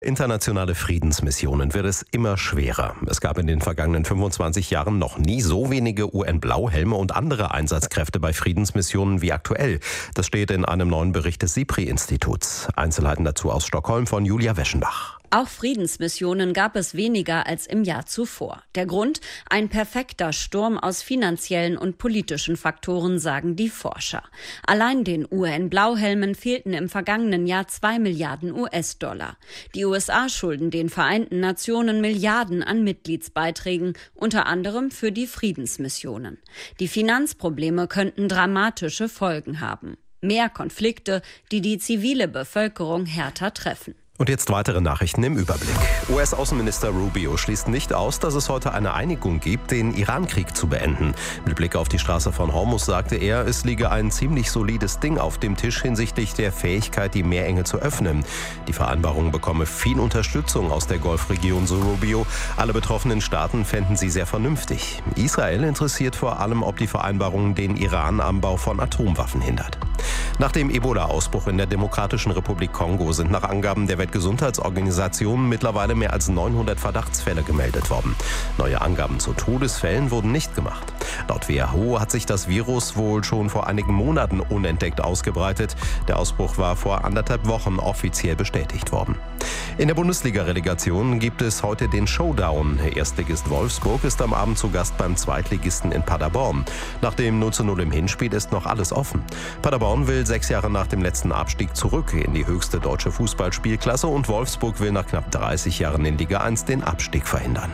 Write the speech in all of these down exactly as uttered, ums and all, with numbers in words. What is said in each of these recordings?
Internationale Friedensmissionen wird es immer schwerer. Es gab in den vergangenen fünfundzwanzig Jahren noch nie so wenige U N-Blauhelme und andere Einsatzkräfte bei Friedensmissionen wie aktuell. Das steht in einem neuen Bericht des SIPRI-Instituts. Einzelheiten dazu aus Stockholm von Julia Weschenbach. Auch Friedensmissionen gab es weniger als im Jahr zuvor. Der Grund? Ein perfekter Sturm aus finanziellen und politischen Faktoren, sagen die Forscher. Allein den U N-Blauhelmen fehlten im vergangenen Jahr zwei Milliarden U S-Dollar. Die U S A schulden den Vereinten Nationen Milliarden an Mitgliedsbeiträgen, unter anderem für die Friedensmissionen. Die Finanzprobleme könnten dramatische Folgen haben. Mehr Konflikte, die die zivile Bevölkerung härter treffen. Und jetzt weitere Nachrichten im Überblick. U S-Außenminister Rubio schließt nicht aus, dass es heute eine Einigung gibt, den Iran-Krieg zu beenden. Mit Blick auf die Straße von Hormuz sagte er, es liege ein ziemlich solides Ding auf dem Tisch hinsichtlich der Fähigkeit, die Meerenge zu öffnen. Die Vereinbarung bekomme viel Unterstützung aus der Golfregion, so Rubio. Alle betroffenen Staaten fänden sie sehr vernünftig. Israel interessiert vor allem, ob die Vereinbarung den Iran am Bau von Atomwaffen hindert. Nach dem Ebola-Ausbruch in der Demokratischen Republik Kongo sind nach Angaben der Weltgesundheitsorganisation mittlerweile mehr als neunhundert Verdachtsfälle gemeldet worden. Neue Angaben zu Todesfällen wurden nicht gemacht. Laut W H O hat sich das Virus wohl schon vor einigen Monaten unentdeckt ausgebreitet. Der Ausbruch war vor anderthalb Wochen offiziell bestätigt worden. In der Bundesliga-Relegation gibt es heute den Showdown. Erstligist Wolfsburg ist am Abend zu Gast beim Zweitligisten in Paderborn. Nach dem null zu null im Hinspiel ist noch alles offen. Paderborn will sechs Jahre nach dem letzten Abstieg zurück in die höchste deutsche Fußballspielklasse und Wolfsburg will nach knapp dreißig Jahren in Liga eins den Abstieg verhindern.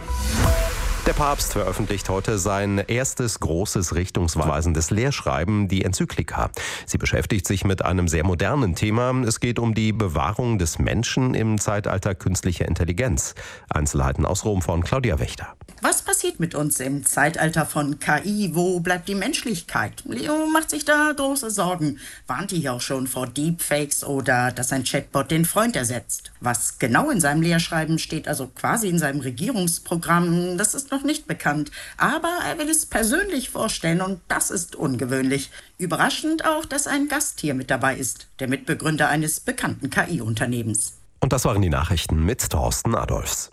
Der Papst veröffentlicht heute sein erstes großes richtungsweisendes Lehrschreiben, die Enzyklika. Sie beschäftigt sich mit einem sehr modernen Thema. Es geht um die Bewahrung des Menschen im Zeitalter künstlicher Intelligenz. Einzelheiten aus Rom von Claudia Wächter. Was passiert mit uns im Zeitalter von K I? Wo bleibt die Menschlichkeit? Leo macht sich da große Sorgen. Warnt hier auch schon vor Deepfakes oder dass ein Chatbot den Freund ersetzt. Was genau in seinem Lehrschreiben steht, also quasi in seinem Regierungsprogramm, das ist noch nicht bekannt. Aber er will es persönlich vorstellen und das ist ungewöhnlich. Überraschend auch, dass ein Gast hier mit dabei ist, der Mitbegründer eines bekannten K I-Unternehmens. Und das waren die Nachrichten mit Thorsten Adolfs.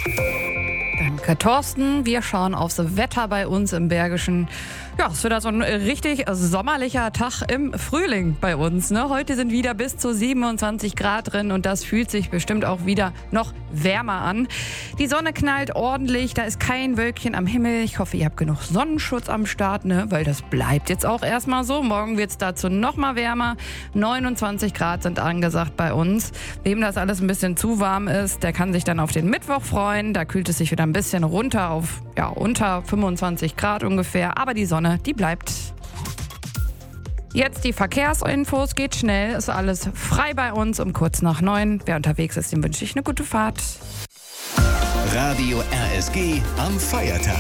Danke, Thorsten. Wir schauen aufs Wetter bei uns im Bergischen. Ja, es wird also ein richtig sommerlicher Tag im Frühling bei uns. Ne? Heute sind wieder bis zu siebenundzwanzig Grad drin und das fühlt sich bestimmt auch wieder noch wärmer an. Die Sonne knallt ordentlich, da ist kein Wölkchen am Himmel. Ich hoffe, ihr habt genug Sonnenschutz am Start, ne? Weil das bleibt jetzt auch erstmal so. Morgen wird es dazu noch mal wärmer. neunundzwanzig Grad sind angesagt bei uns. Wem das alles ein bisschen zu warm ist, der kann sich dann auf den Mittwoch freuen. Da kühlt es sich wieder ein bisschen runter auf ja, unter fünfundzwanzig Grad ungefähr. Aber die Sonne, die bleibt. Jetzt die Verkehrsinfos, geht schnell, ist alles frei bei uns um kurz nach neun. Wer unterwegs ist, dem wünsche ich eine gute Fahrt. Radio R S G am Feiertag.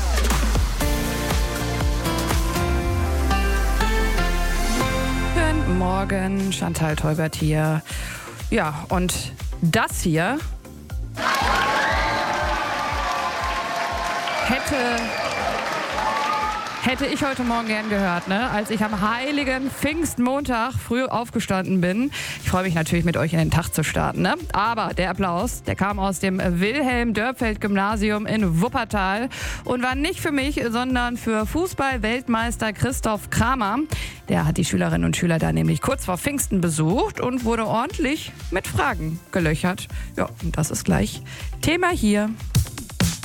Guten Morgen, Chantal Teubert hier. Ja, und das hier hätte... Hätte ich heute Morgen gern gehört, ne? Als ich am heiligen Pfingstmontag früh aufgestanden bin. Ich freue mich natürlich, mit euch in den Tag zu starten, ne? Aber der Applaus, der kam aus dem Wilhelm-Dörpfeld-Gymnasium in Wuppertal und war nicht für mich, sondern für Fußball-Weltmeister Christoph Kramer. Der hat die Schülerinnen und Schüler da nämlich kurz vor Pfingsten besucht und wurde ordentlich mit Fragen gelöchert. Ja, und das ist gleich Thema hier.